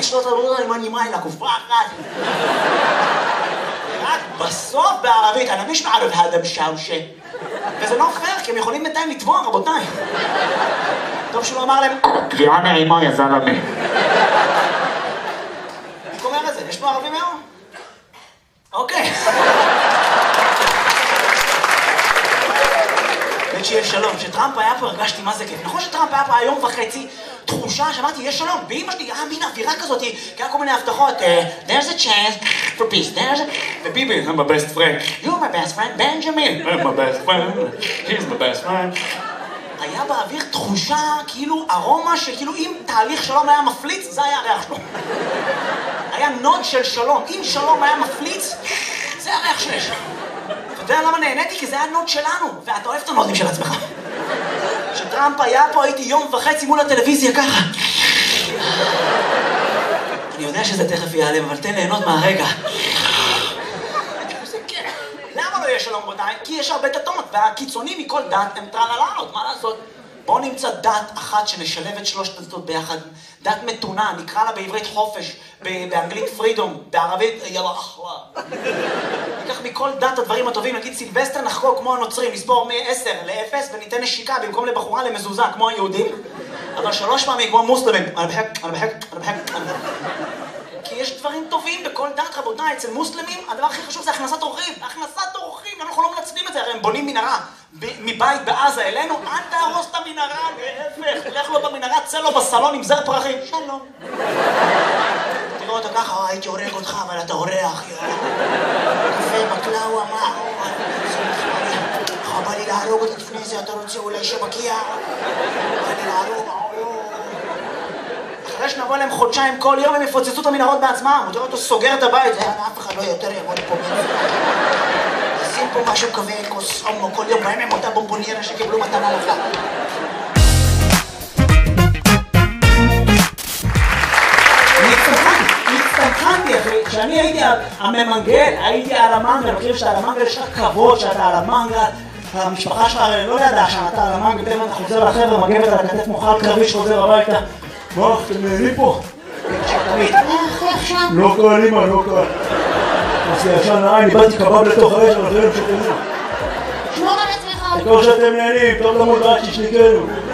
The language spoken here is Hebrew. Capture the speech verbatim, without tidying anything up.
שלא תדברו עם הנימה אל הכופרה אחת. רק בסוף בערבית, אני מש מערב האדם שושה. וזה לא פייר, כי הם יכולים בינתיים לתבוע, רבותיי. טוב שהוא אמר להם, קביעה נעימה יא זלמה. איך אומר את זה? יש פה ערבים היום? אוקיי. וכשיש שלום, כשטראמפ היה פה הרגשתי מה זה כיף. נכון שטראמפ היה פה היום וחצי, תחושה שאמרתי, יש שלום. ואמא שלי, אה, מין אווירה כזאת, כי היה כל מיני הבטחות, there's a chance for peace, there's a... וביבי, I'm my best friend. You're my best friend, בנג'מין. I'm my best friend, he's my best friend. היה באוויר תחושה, כאילו, ארומה שכאילו אם תהליך שלום היה מפליץ, זה היה הריח שלו. היה נוד של שלום. אם שלום היה מפליץ, זה הריח שיש. אתה יודע למה נהניתי? כי זה היה נוד שלנו, ואתה אוהב את הנודים של עצמך. כשטראמפ היה פה, הייתי יום וחצי מול הטלוויזיה ככה. אני יודע שזה תכף ייעלם, אבל תן ליהנות מהרגע. למה לא יש שלום רבותיי? כי יש הרבה דתות, והקיצונים מכל דת הם טרללות, מה לעשות? בואו נמצא דת אחת שנשלב את שלושת הדתות ביחד. דת מתונה, נקרא לה בעברית חופש, באנגלית פרידום, בערבית יאללה אחלה. ניקח מכל דת הדברים הטובים, נגיד סילבסטר נחגוג כמו הנוצרים, נספור מ-עשר ל-אפס וניתן נשיקה במקום לבחורה למזוזה כמו היהודים, אבל שלוש פעמים כמו מוסלמים. אני בחק, אני בחק, אני בחק, אני בחק. כי יש דברים טובים בכל דת, רבותיי. אצל מוסלמים הדבר הכי חשוב זה הכנסת אורחים. הכנסת אורחים, אנחנו לא מנצלים את זה, הרי הם בונים מנהרה מבית בעזה אלינו, אל תהרוס את המנהרה, להפך, לך לו במנהרה, צא לו בסלון עם זר פרחים. שלום. תראו אותו ככה, הייתי הורג אותך, אבל אתה אורח, קפה, בקלאווה, מה? בא לי להרוג אותך לפני זה, אתה רוצה אולי שבקיע? בא לי להרוג, אחרי שנבוא להם חודשיים כל יום הם יפוצצו את המנהרות בעצמם. הוא תראה אותו סוגר את הבית, אף אחד לא יותר יבוא לפה. שים פה משהו כזה, כוס אומו כל יום, בהם עם אותה בומבוניירה שקיבלו מתנה לחג. הצטמחנתי אחי, כשאני הייתי הממנגל, הייתי על המנגל, אני חושב שאתה על המנגל יש לך כבוד שאתה על המנגל, המשפחה שלך לא ידעה שאתה על המנגל, פתאום אתה חוזר לחבר'ה, מגבת על הכתף מוחל קרבי שחוזר הביתה. מה, אתם נהנים פה? לא קל, אמא, לא קל. אז ישן נעי, ניבדתי קבב לתוך האש, אבל זה לא משתנה. שמור על עצמך. תקור שאתם נהנים, טוב למות רק ששניקנו.